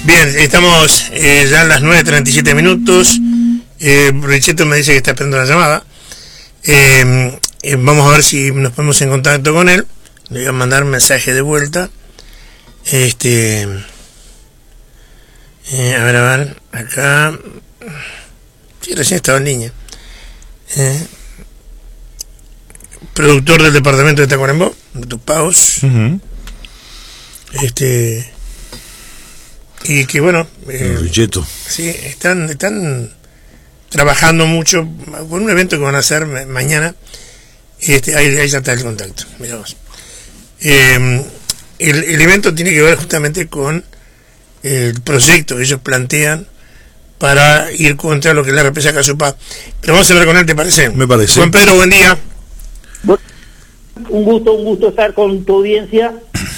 Bien, estamos ya en las 9:37 minutos. Richetto me dice que está esperando la llamada. Vamos a ver si nos ponemos en contacto con él. Le voy a mandar un mensaje de vuelta. A ver, acá. Sí, recién estaba en línea. Productor del departamento de Tacuarembó, de Tupaos. Y que bueno, Richetto. Sí, están trabajando mucho con un evento que van a hacer mañana. Ahí ya está el contacto. Miramos. El evento tiene que ver justamente con el proyecto que ellos plantean para ir contra lo que es la represa Casupá. Pero vamos a hablar con él, ¿te parece? Me parece. Juan Pedro, buen día. Un gusto estar con tu audiencia.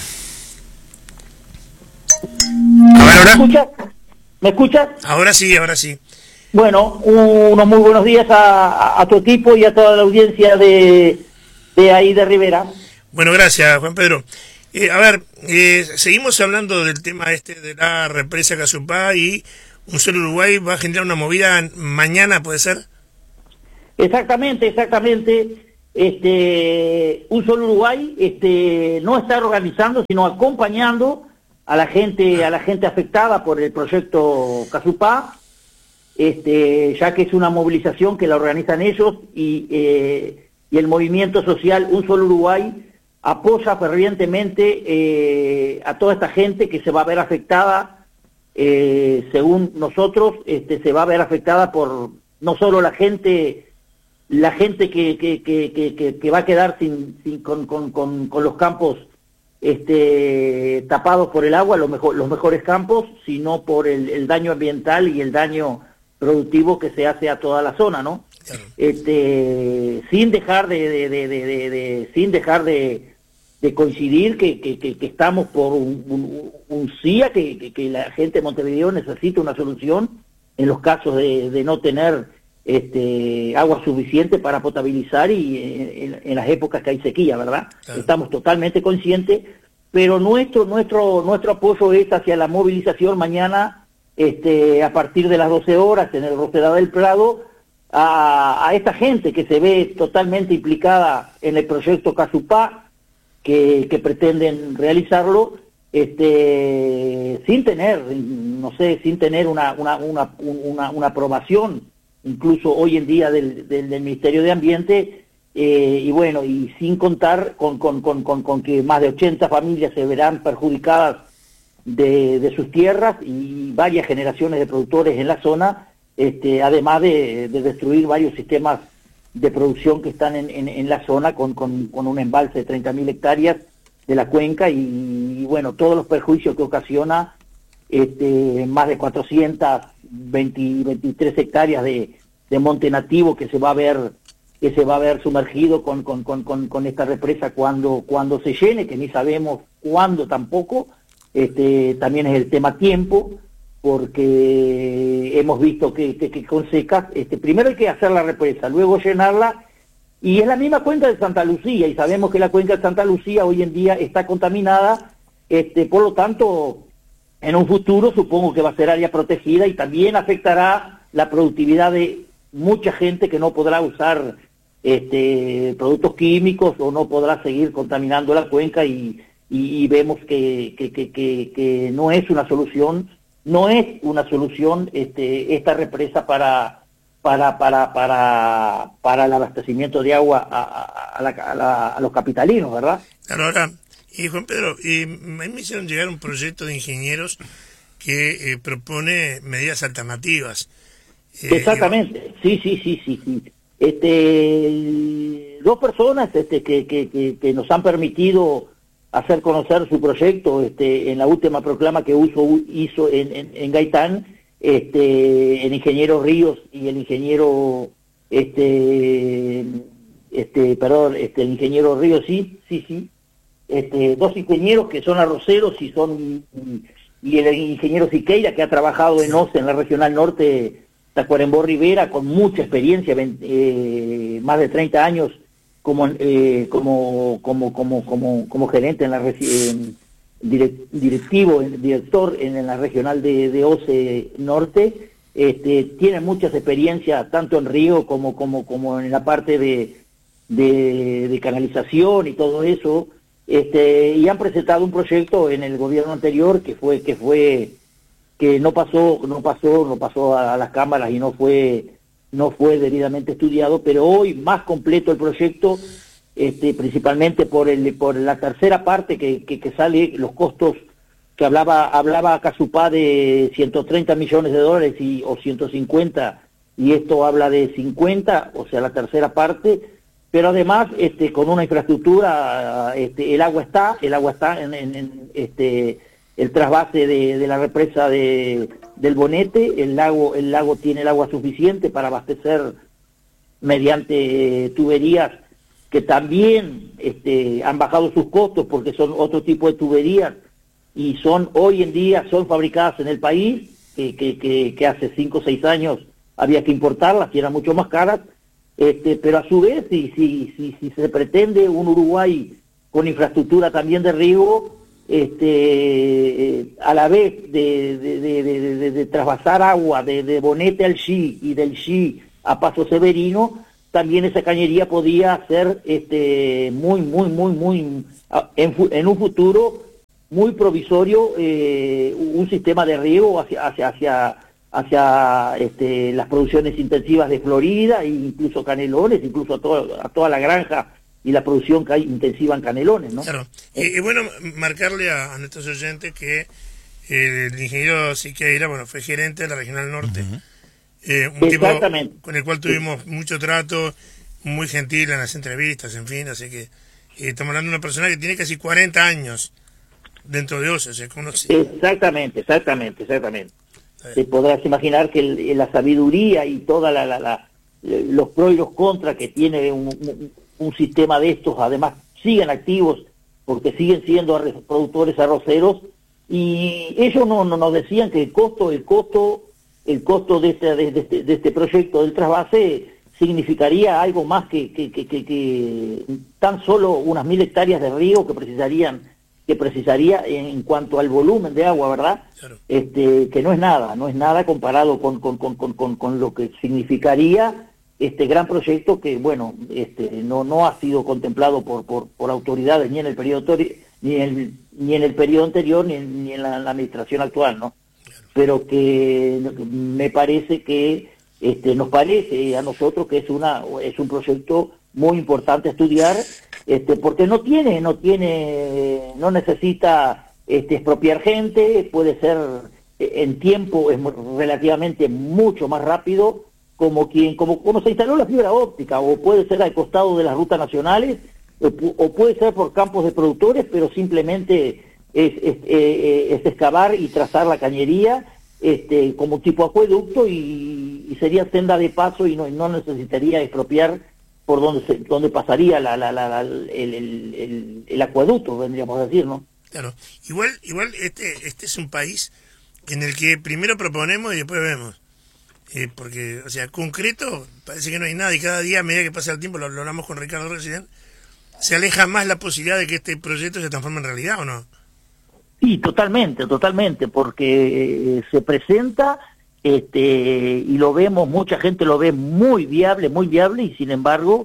A ver, ahora. ¿Me escuchas? Ahora sí. Bueno, unos muy buenos días a tu equipo y a toda la audiencia de ahí de Rivera. Bueno, gracias, Juan Pedro. Seguimos hablando del tema de la represa Casupá, y Un Solo Uruguay va a generar una movida mañana, ¿puede ser? Exactamente. Un Solo Uruguay no está organizando, sino acompañando a la gente afectada por el proyecto Casupá, ya que es una movilización que la organizan ellos y el movimiento social Un Solo Uruguay apoya fervientemente a toda esta gente que se va a ver afectada, según nosotros, se va a ver afectada por no solo la gente que va a quedar con los campos tapados por el agua, los mejores campos, sino por el daño ambiental y el daño productivo que se hace a toda la zona, ¿no? Claro. Sin dejar de coincidir que estamos por un CIA, que la gente de Montevideo necesita una solución en los casos de no tener agua suficiente para potabilizar y en las épocas que hay sequía, ¿verdad? Claro. Estamos totalmente conscientes, pero nuestro apoyo es hacia la movilización mañana, a partir de las 12 horas en el Rosedal del Prado, a esta gente que se ve totalmente implicada en el proyecto Casupá, que pretenden realizarlo, sin tener una aprobación, incluso hoy en día del Ministerio de Ambiente, y sin contar con que más de 80 familias se verán perjudicadas de sus tierras y varias generaciones de productores en la zona, además de destruir varios sistemas de producción que están en la zona con un embalse de 30.000 hectáreas de la cuenca y todos los perjuicios que ocasiona más de 423 hectáreas de monte nativo que se va a ver sumergido con esta represa cuando se llene, que ni sabemos cuándo tampoco. También es el tema tiempo, porque hemos visto que con secas, primero hay que hacer la represa, luego llenarla, y es la misma cuenca de Santa Lucía, y sabemos que la cuenca de Santa Lucía hoy en día está contaminada, por lo tanto, en un futuro supongo que va a ser área protegida y también afectará la productividad de mucha gente que no podrá usar productos químicos o no podrá seguir contaminando la cuenca y vemos que no es una solución esta represa para el abastecimiento de agua a los capitalinos, ¿verdad? Claro, ahora, Juan Pedro, me hicieron llegar un proyecto de ingenieros que propone medidas alternativas. Exactamente, sí. Dos personas que nos han permitido hacer conocer su proyecto en la última proclama que hizo en Gaitán, el ingeniero Ríos y el ingeniero el ingeniero Ríos, sí, dos ingenieros que son arroceros y el ingeniero Siqueira, que ha trabajado en OCE, en la Regional Norte, Tacuarembó Rivera, con mucha experiencia, más de 30 años como gerente director en la regional de OCE Norte, tiene muchas experiencias tanto en río como en la parte de canalización y todo eso, y han presentado un proyecto en el gobierno anterior que no pasó a las cámaras y no fue debidamente estudiado, pero hoy más completo el proyecto, principalmente por la tercera parte que sale, los costos que hablaba Casupá de 130 millones de dólares o 150, y esto habla de 50, o sea, la tercera parte, pero además con una infraestructura, el agua está en el trasvase de la represa del Bonete, el lago tiene el agua suficiente para abastecer mediante tuberías que también han bajado sus costos porque son otro tipo de tuberías y hoy en día son fabricadas en el país, que hace 5 o 6 años había que importarlas y eran mucho más caras, pero a su vez si se pretende un Uruguay con infraestructura también de riego, a la vez de trasvasar agua de Bonete al Xi y del Xi a Paso Severino, también esa cañería podía ser muy en un futuro muy provisorio, un sistema de riego hacia las producciones intensivas de Florida e incluso Canelones, incluso a toda la granja y la producción que hay intensiva en Canelones, ¿no? Claro. Y bueno, marcarle a nuestros oyentes que el ingeniero Siqueira, bueno, fue gerente de la Regional Norte. Un tipo con el cual tuvimos mucho trato, muy gentil en las entrevistas, en fin, así que estamos hablando de una persona que tiene casi 40 años dentro de OCE, se conoce. Exactamente. Te podrás imaginar que la sabiduría y toda los pros y los contras que tiene un sistema de estos, además siguen activos porque siguen siendo productores arroceros, y ellos nos decían que el costo de este proyecto del trasvase significaría algo más que tan solo unas 1000 hectáreas de río que precisaría en cuanto al volumen de agua, ¿verdad? Claro. Que no es nada comparado con lo que significaría este gran proyecto que, bueno, no ha sido contemplado por autoridades ni en el periodo ni en el periodo anterior ni en la administración actual, ¿no? Claro. Pero que me parece que nos parece a nosotros que es un proyecto muy importante a estudiar, porque no necesita expropiar gente, puede ser en tiempo, es relativamente mucho más rápido, como se instaló la fibra óptica, o puede ser al costado de las rutas nacionales, o puede ser por campos de productores, pero simplemente es excavar y trazar la cañería como tipo acueducto, y sería senda de paso y no necesitaría expropiar por donde pasaría el acueducto, vendríamos a decir, ¿no? Claro, igual este es un país en el que primero proponemos y después vemos. Porque, o sea, concreto, parece que no hay nada, y cada día, a medida que pasa el tiempo, lo hablamos con Ricardo recién, se aleja más la posibilidad de que este proyecto se transforme en realidad, ¿o no? Sí, totalmente, porque se presenta, y lo vemos, mucha gente lo ve muy viable, y sin embargo,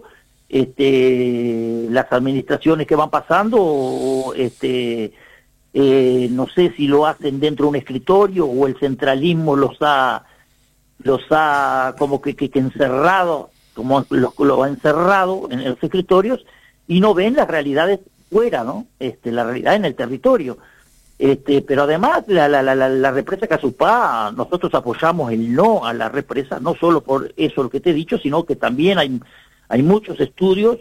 las administraciones que van pasando, no sé si lo hacen dentro de un escritorio o el centralismo los ha como que encerrado, como lo ha encerrado en los escritorios, y no ven las realidades fuera, ¿no? La realidad en el territorio. Pero además la represa Casupá, nosotros apoyamos el no a la represa, no solo por eso lo que te he dicho, sino que también hay muchos estudios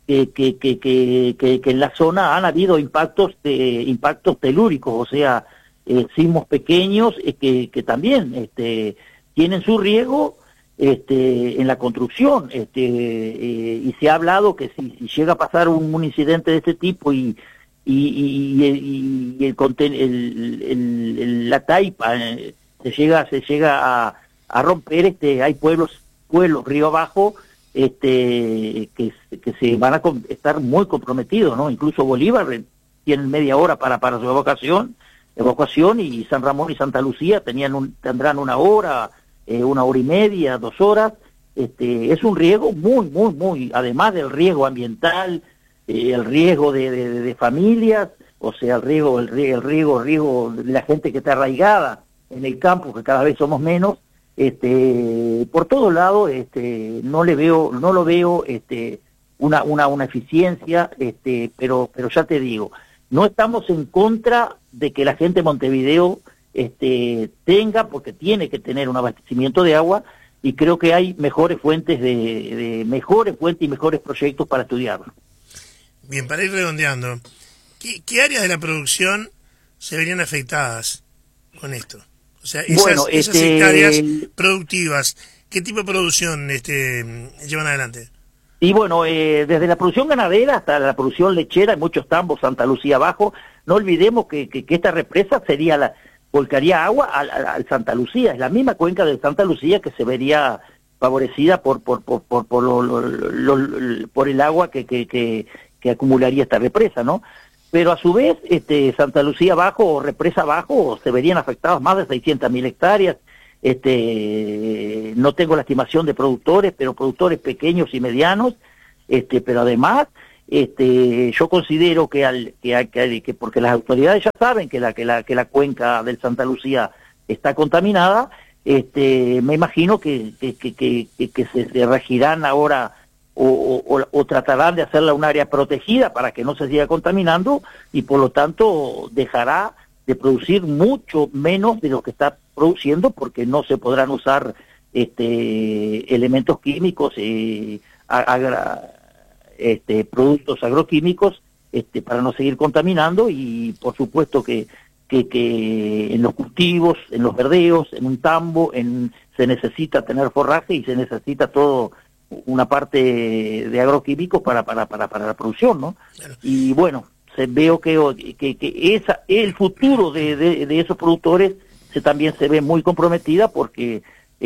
que en la zona han habido impactos telúricos, o sea, sismos pequeños que también tienen su riesgo en la construcción, y se ha hablado que si llega a pasar un incidente de este tipo y la taipa se llega a romper, hay pueblos río abajo, que se van a estar muy comprometidos, ¿no? Incluso Bolívar tienen media hora para su evacuación, y San Ramón y Santa Lucía tendrán una hora y media, 2 horas. Es un riesgo muy, además del riesgo ambiental, el riesgo de familias, o sea, el riesgo de la gente que está arraigada en el campo, que cada vez somos menos. Por todo lado, no lo veo una eficiencia, pero ya te digo, no estamos en contra de que la gente de Montevideo tenga, porque tiene que tener un abastecimiento de agua, y creo que hay mejores fuentes y mejores proyectos para estudiarlo. Bien, para ir redondeando, ¿qué áreas de la producción se verían afectadas con esto? O sea, esas hectáreas productivas, ¿qué tipo de producción llevan adelante? Y bueno, desde la producción ganadera hasta la producción lechera, en muchos tambos, Santa Lucía abajo, no olvidemos que esta represa volcaría agua al Santa Lucía, es la misma cuenca del Santa Lucía que se vería favorecida por el agua que acumularía esta represa, ¿no? Pero a su vez, Santa Lucía abajo o represa abajo se verían afectados más de 600.000 hectáreas. No tengo la estimación de productores, pero productores pequeños y medianos, pero además, yo considero que porque las autoridades ya saben que la cuenca del Santa Lucía está contaminada, me imagino que se regirán ahora o tratarán de hacerla un área protegida para que no se siga contaminando, y por lo tanto dejará de producir mucho menos de lo que está produciendo, porque no se podrán usar elementos químicos, productos agroquímicos, para no seguir contaminando. Y por supuesto que en los cultivos, en los verdeos, en un tambo, se necesita tener forraje, y se necesita todo una parte de agroquímicos para la producción, ¿no? Claro. Y bueno, veo que el futuro de esos productores también se ve muy comprometida, porque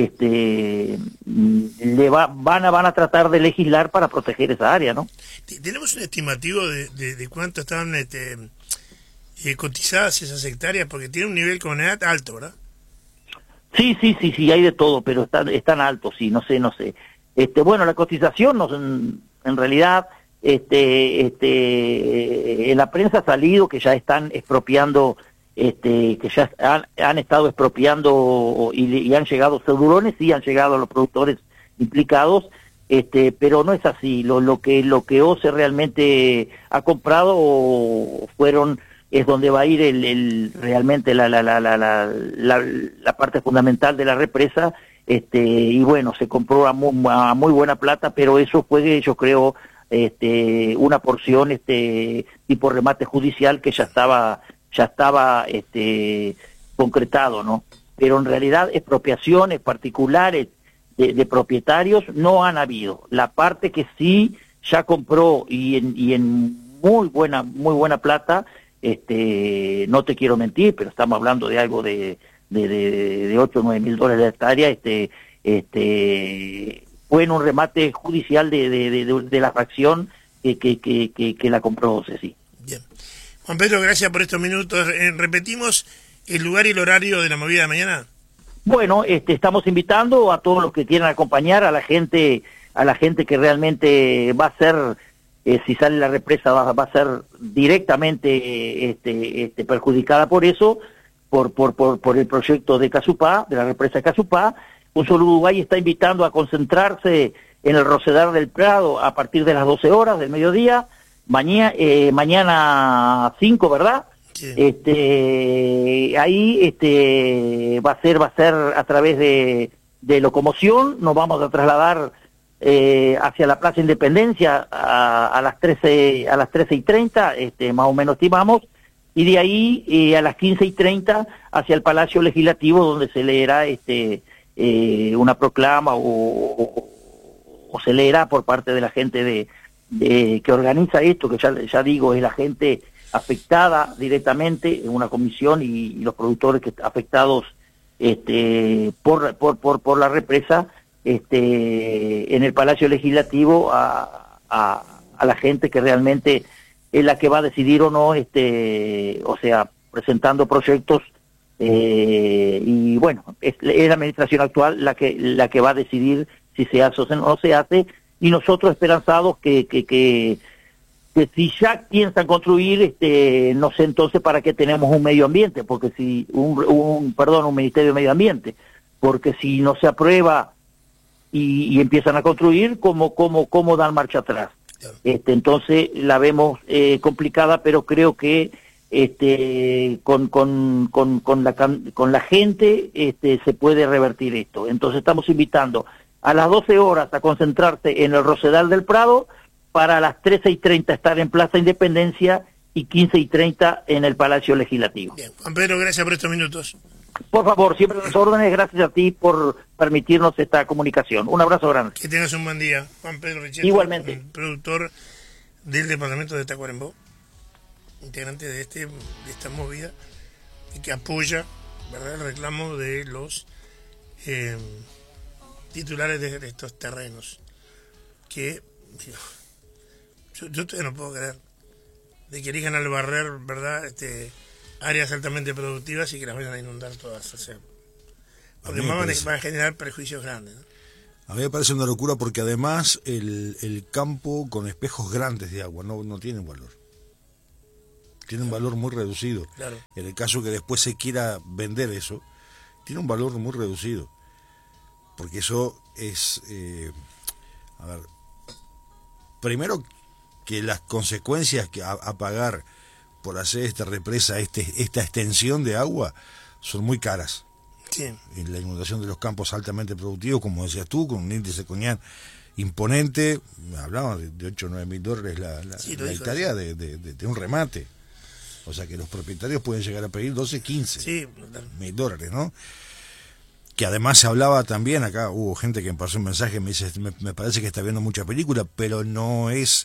van a tratar de legislar para proteger esa área, ¿no? ¿Tenemos un estimativo de cuánto están cotizadas esas hectáreas? Porque tiene un nivel comunidad alto, ¿verdad? Sí, hay de todo, pero están altos, sí, no sé. Bueno, la cotización en realidad, en la prensa ha salido que ya están expropiando, que ya han estado expropiando y han llegado ceudulones, sí han llegado a los productores implicados, pero no es así. Lo que OCE realmente ha comprado es donde va a ir realmente la parte fundamental de la represa. Y bueno, se compró a muy buena plata, pero eso fue, yo creo, una porción tipo remate judicial que ya estaba concretado, ¿no? Pero en realidad expropiaciones particulares de propietarios no han habido. La parte que sí ya compró y en muy buena plata, no te quiero mentir, pero estamos hablando de algo de 8 o 9 mil dólares de hectárea, fue en un remate judicial de la fracción que la compró OCE, sí. Bien. Juan Pedro, gracias por estos minutos. ¿Repetimos el lugar y el horario de la movida de mañana? Bueno, estamos invitando a todos los que quieran acompañar, a la gente que realmente va a ser, si sale la represa, va a ser directamente perjudicada por eso, por el proyecto de Casupá, de la represa de Casupá. Un Solo Uruguay está invitando a concentrarse en el Rosedal del Prado a partir de las 12 horas del mediodía, mañana 5, ¿verdad? Sí. Ahí va a ser a través de locomoción. Nos vamos a trasladar hacia la Plaza Independencia a las 13:30, más o menos estimamos, y de ahí a las 15:30 hacia el Palacio Legislativo, donde se leerá una proclama o se leerá por parte de la gente que organiza esto, que ya digo, es la gente afectada directamente en una comisión, y los productores afectados por la represa, en el Palacio Legislativo, a la gente que realmente es la que va a decidir o no, o sea, presentando proyectos, y bueno, es la administración actual la que va a decidir si se hace o no se hace, y nosotros esperanzados que si ya piensan construir, no sé entonces para qué tenemos un medio ambiente, porque si un Ministerio de Medio Ambiente, porque si no se aprueba y empiezan a construir, ¿cómo dan marcha atrás? Entonces la vemos complicada, pero creo que con la gente se puede revertir esto. Entonces estamos invitando a las 12 horas a concentrarse en el Rosedal del Prado, para las 13:30 estar en Plaza Independencia y 15:30 en el Palacio Legislativo. Bien, Juan Pedro, gracias por estos minutos. Por favor, siempre a las órdenes, gracias a ti por permitirnos esta comunicación. Un abrazo grande. Que tengas un buen día. Juan Pedro Richetto, igualmente, productor del departamento de Tacuarembó, integrante de esta movida, y que apoya, ¿verdad?, el reclamo de los titulares de estos terrenos, que yo todavía no puedo creer de que elijan al barrer, ¿verdad?, áreas altamente productivas y que las vayan a inundar todas, o sea, porque van a generar perjuicios grandes, ¿no? A mí me parece una locura, porque además el campo con espejos grandes de agua no tienen valor. Tiene un valor muy reducido. Claro. En el caso que después se quiera vender eso, tiene un valor muy reducido. Porque eso es, a ver, primero que las consecuencias a pagar por hacer esta represa, esta extensión de agua, son muy caras. Sí. La inundación de los campos altamente productivos, como decías tú, con un índice CONIAN imponente, hablamos de 8 o 9 mil dólares la hectárea de un remate. O sea que los propietarios pueden llegar a pedir 12, 15 mil dólares, ¿no? Que además se hablaba también, acá hubo gente que me pasó un mensaje, me dice, me parece que está viendo mucha película, pero no es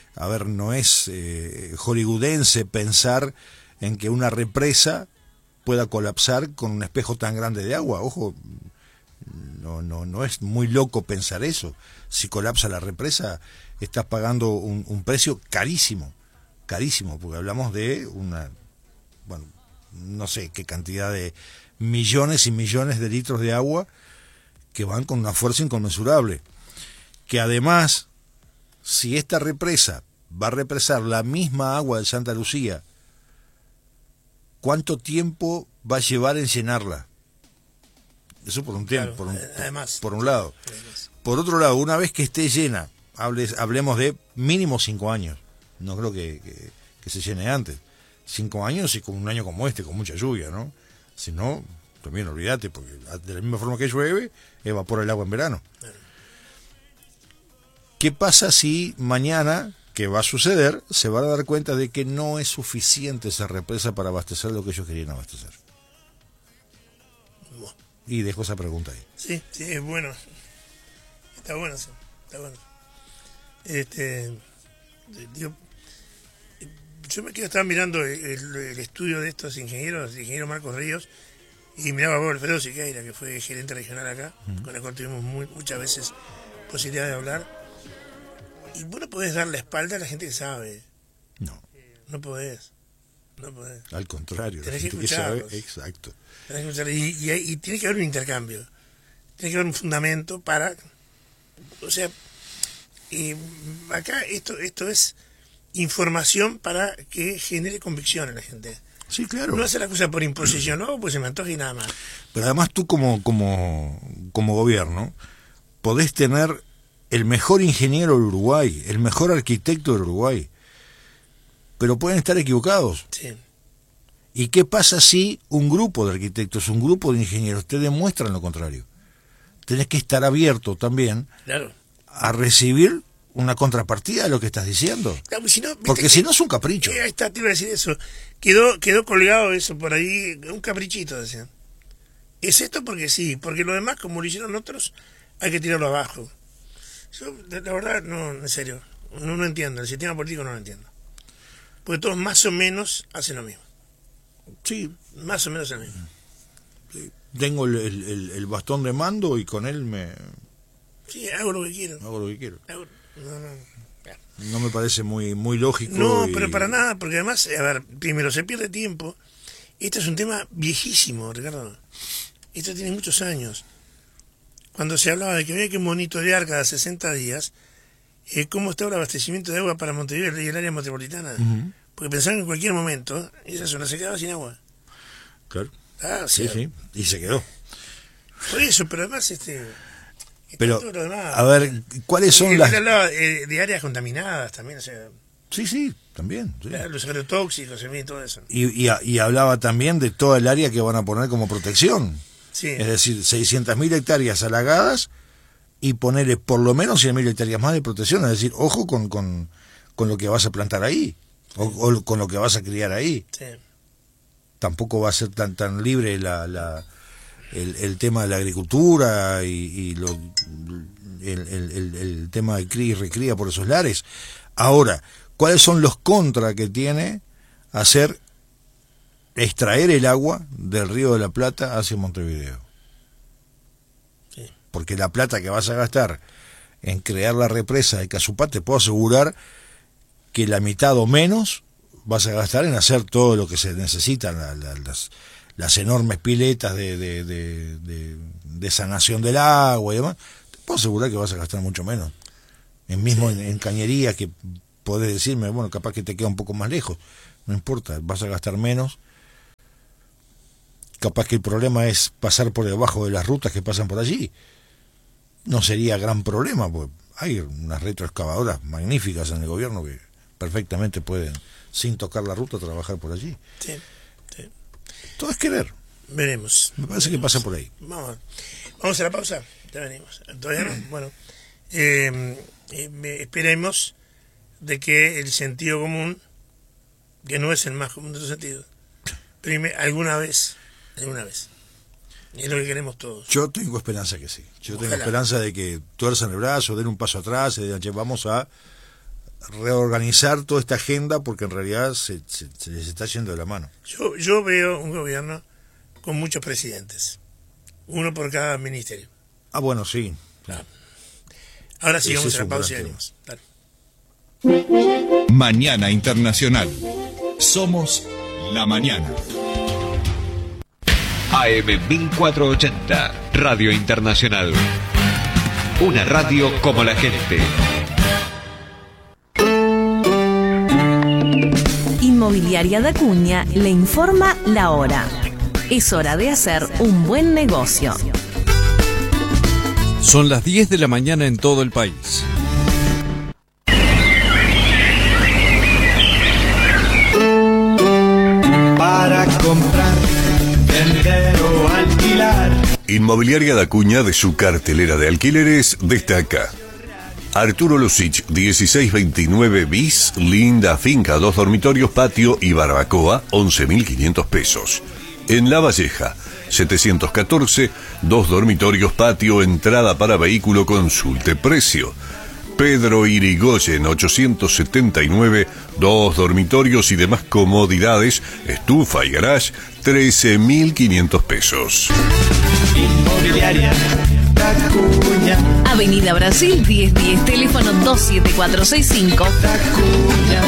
hollywoodense pensar en que una represa pueda colapsar con un espejo tan grande de agua. Ojo, no es muy loco pensar eso. Si colapsa la represa, estás pagando un precio carísimo, porque hablamos de no sé qué cantidad de millones y millones de litros de agua que van con una fuerza inconmensurable. Que además, si esta represa va a represar la misma agua de Santa Lucía, ¿cuánto tiempo va a llevar en llenarla? Eso por un tiempo, claro, por un lado. Además. Por otro lado, una vez que esté llena, hablemos de mínimo 5 años. No creo que se llene antes. 5 años y con un año como con mucha lluvia, ¿no? Si no, también olvídate, porque de la misma forma que llueve, evapora el agua en verano. Claro. ¿Qué pasa si mañana, que va a suceder, se van a dar cuenta de que no es suficiente esa represa para abastecer lo que ellos querían abastecer? Bueno. Y dejo esa pregunta ahí. Sí, es bueno. Está bueno. Yo me estaba mirando el estudio de estos ingenieros, el ingeniero Marcos Ríos, y miraba a Alfredo Siqueira, que fue gerente regional acá, con el cual tuvimos muchas veces posibilidad de hablar. Y vos no podés dar la espalda a la gente que sabe. No podés. Al contrario, tenés la gente que sabe, exacto. Tenés que escuchar, y tiene que haber un intercambio. Tiene que haber un fundamento para... O sea, acá esto es información para que genere convicción en la gente. Sí, claro. No hacer la cosa por imposición, no, pues se me antoja y nada más. Pero además tú como gobierno podés tener el mejor ingeniero del Uruguay, el mejor arquitecto del Uruguay, pero pueden estar equivocados. Sí. ¿Y qué pasa si un grupo de arquitectos, un grupo de ingenieros te demuestran lo contrario? Tenés que estar abierto también, claro, a recibir una contrapartida de lo que estás diciendo. Claro, porque si no es un capricho. Ahí está, te iba a decir eso. Quedó colgado eso por ahí, un caprichito, decían. Es esto porque sí, porque lo demás, como lo hicieron otros, hay que tirarlo abajo. Yo, la verdad, no, en serio, no entiendo, el sistema político no lo entiendo. Porque todos más o menos hacen lo mismo. Sí. Más o menos hacen lo mismo. Sí. Tengo el bastón de mando y con él me... Sí, hago lo que quiero. Hago lo que quiero. No. No me parece muy lógico. No, pero para nada, porque además, a ver, primero se pierde tiempo. Este es un tema viejísimo, Ricardo. Esto tiene muchos años. Cuando se hablaba de que había que monitorear cada 60 días cómo estaba el abastecimiento de agua para Montevideo y el área metropolitana. Uh-huh. Porque pensaban que en cualquier momento esa zona se quedaba sin agua. Claro. Sí. Y se quedó. Por eso, pero además pero, todo lo demás. A ver, ¿cuáles son las...? Hablaba de áreas contaminadas también, o sea... Sí, también. Sí. Los agrotóxicos, todo eso. Y hablaba también de toda el área que van a poner como protección. Sí. Es decir, 600.000 hectáreas halagadas y ponerle por lo menos 100.000 hectáreas más de protección. Es decir, ojo con lo que vas a plantar ahí o con lo que vas a criar ahí. Sí. Tampoco va a ser tan libre el tema de la agricultura y el tema de cría y recría por esos lares. Ahora, ¿cuáles son los contras que tiene extraer el agua del Río de la Plata hacia Montevideo? Sí. Porque la plata que vas a gastar en crear la represa de Casupá, te puedo asegurar que la mitad o menos vas a gastar en hacer todo lo que se necesita, las enormes piletas de sanación del agua y demás. Te puedo asegurar que vas a gastar mucho menos. En cañería, que podés decirme, bueno, capaz que te queda un poco más lejos, no importa, vas a gastar menos. Capaz que el problema es pasar por debajo de las rutas que pasan por allí. No sería gran problema, porque hay unas retroexcavadoras magníficas en el gobierno que perfectamente pueden, sin tocar la ruta, trabajar por allí. Sí. Todo es querer. Veremos. Me parece que pasa por ahí. Vamos a la pausa. Ya venimos. Todavía no. Bueno, esperemos de que el sentido común, que no es el más común de los sentidos, prime alguna vez. Y es lo que queremos todos. Yo tengo esperanza que sí. Ojalá. Tengo esperanza de que tuerzan el brazo, den un paso atrás, y digan, vamos a reorganizar toda esta agenda, porque en realidad se les está yendo de la mano. Yo veo un gobierno con muchos presidentes, uno por cada ministerio. Bueno, sí. Claro. Ahora sí, vamos a la pausa y venimos. Dale. Mañana Internacional. Somos la mañana. AM 1480, Radio Internacional. Una radio como la gente. Inmobiliaria Da Cunha le informa la hora. Es hora de hacer un buen negocio. Son las 10 de la mañana en todo el país. Para comprar, vender o alquilar. Inmobiliaria Da Cunha, de su cartelera de alquileres, destaca: Arturo Lucich, 1629 bis, linda finca, 2 dormitorios, patio y barbacoa, 11.500 pesos. En La Valleja, 714, 2 dormitorios, patio, entrada para vehículo, consulte precio. Pedro Irigoyen, 879, 2 dormitorios y demás comodidades, estufa y garage, 13.500 pesos. Inmobiliaria Da Cunha. Avenida Brasil 1010, teléfono 27465. Da Cunha.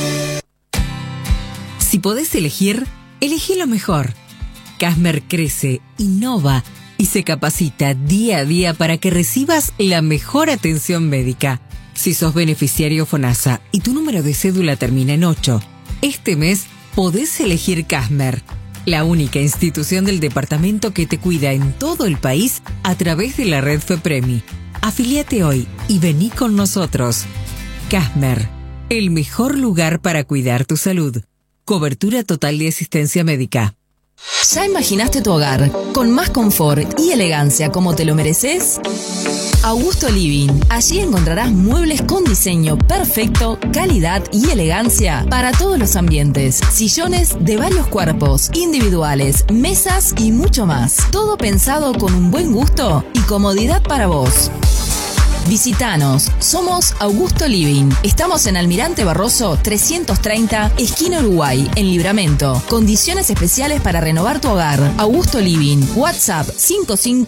Si podés elegir, elegí lo mejor. Casmer crece, innova y se capacita día a día para que recibas la mejor atención médica. Si sos beneficiario FONASA y tu número de cédula termina en 8, este mes podés elegir Casmer, la única institución del departamento que te cuida en todo el país a través de la red FEPREMI. Afiliate hoy y vení con nosotros. Casmer, el mejor lugar para cuidar tu salud. Cobertura total de asistencia médica. ¿Ya imaginaste tu hogar con más confort y elegancia como te lo mereces? Augusto Living. Allí encontrarás muebles con diseño perfecto, calidad y elegancia para todos los ambientes. Sillones de varios cuerpos, individuales, mesas y mucho más. Todo pensado con un buen gusto y comodidad para vos. Visítanos, somos Augusto Living. Estamos en Almirante Barroso 330, esquina Uruguay, en Libramento. Condiciones especiales para renovar tu hogar. Augusto Living. WhatsApp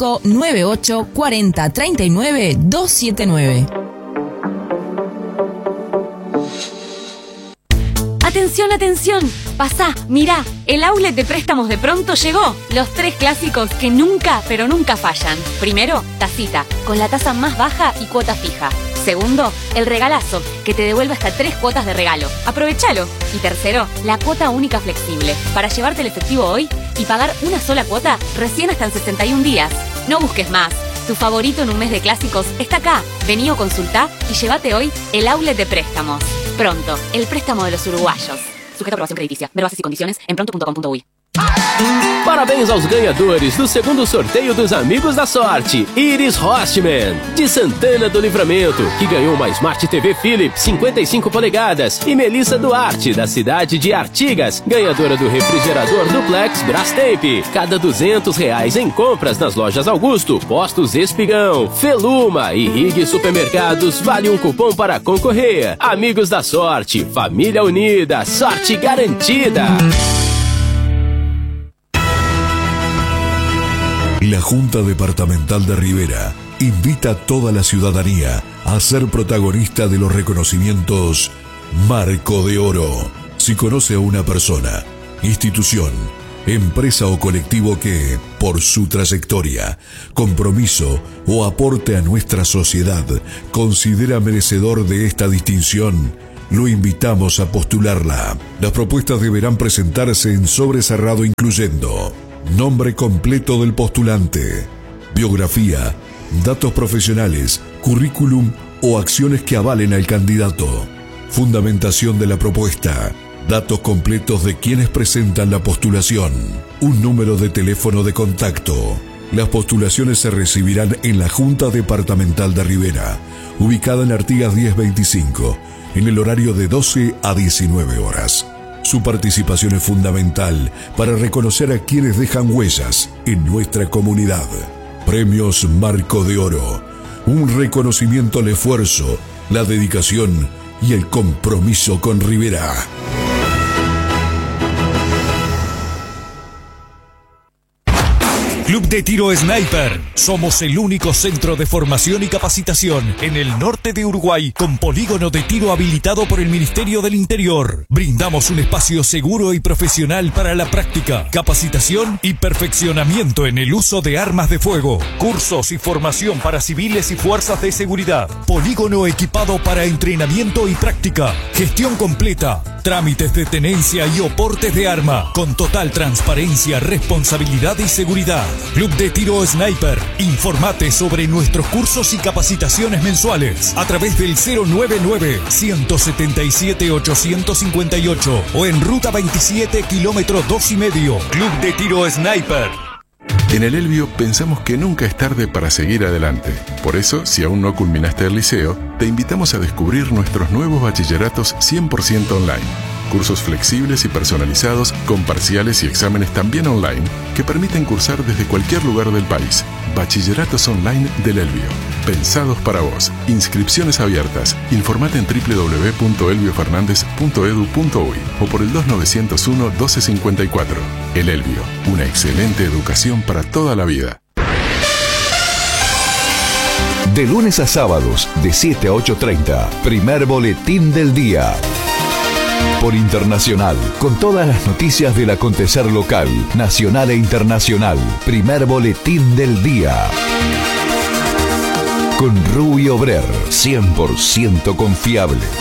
5598 40 39 279. Atención, atención. Pasá, mirá, el outlet de préstamos de Pronto llegó. Los 3 clásicos que nunca, pero nunca fallan. Primero, tacita, con la tasa más baja y cuota fija. Segundo, el regalazo, que te devuelve hasta 3 cuotas de regalo. Aprovechalo. Y tercero, la cuota única flexible, para llevarte el efectivo hoy y pagar una sola cuota recién hasta en 61 días. No busques más. Tu favorito en un mes de clásicos está acá. Vení o consultá y llévate hoy el outlet de préstamos. Pronto, el préstamo de los uruguayos. Sujeto a aprobación crediticia. Ver bases y condiciones en pronto.com.uy. Parabéns aos ganhadores do segundo sorteio dos Amigos da Sorte. Iris Hostman, de Santana do Livramento, que ganhou uma Smart TV Philips 55 polegadas. E Melissa Duarte, da cidade de Artigas, ganhadora do refrigerador Duplex Brastemp. Cada R$200 em compras nas lojas Augusto, Postos Espigão, Feluma e Rig Supermercados vale um cupom para concorrer. Amigos da Sorte, família unida, sorte garantida. La Junta Departamental de Rivera invita a toda la ciudadanía a ser protagonista de los reconocimientos Marco de Oro. Si conoce a una persona, institución, empresa o colectivo que, por su trayectoria, compromiso o aporte a nuestra sociedad, considera merecedor de esta distinción, lo invitamos a postularla. Las propuestas deberán presentarse en sobre cerrado incluyendo nombre completo del postulante, biografía, datos profesionales, currículum o acciones que avalen al candidato, fundamentación de la propuesta, datos completos de quienes presentan la postulación, un número de teléfono de contacto. Las postulaciones se recibirán en la Junta Departamental de Rivera, ubicada en Artigas 1025, en el horario de 12 a 19 horas. Su participación es fundamental para reconocer a quienes dejan huellas en nuestra comunidad. Premios Marco de Oro, un reconocimiento al esfuerzo, la dedicación y el compromiso con Rivera. Club de Tiro Sniper. Somos el único centro de formación y capacitación en el norte de Uruguay con polígono de tiro habilitado por el Ministerio del Interior. Brindamos un espacio seguro y profesional para la práctica, capacitación y perfeccionamiento en el uso de armas de fuego. Cursos y formación para civiles y fuerzas de seguridad. Polígono equipado para entrenamiento y práctica. Gestión completa. Trámites de tenencia y oportes de arma con total transparencia, responsabilidad y seguridad. Club de Tiro Sniper. Informate sobre nuestros cursos y capacitaciones mensuales a través del 099-177-858 o en Ruta 27, kilómetro 2,5. Club de Tiro Sniper. En el Elvio pensamos que nunca es tarde para seguir adelante. Por eso, si aún no culminaste el liceo, te invitamos a descubrir nuestros nuevos bachilleratos 100% online. Cursos flexibles y personalizados, con parciales y exámenes también online, que permiten cursar desde cualquier lugar del país. Bachilleratos online del Elvio. Pensados para vos. Inscripciones abiertas. Informate en www.elviofernandez.edu.uy o por el 2901-1254. El Elvio. Una excelente educación para toda la vida. De lunes a sábados, de 7 a 8:30. Primer boletín del día. Por Internacional, con todas las noticias del acontecer local, nacional e internacional. Primer boletín del día. Con Rubio Brer, 100% confiable.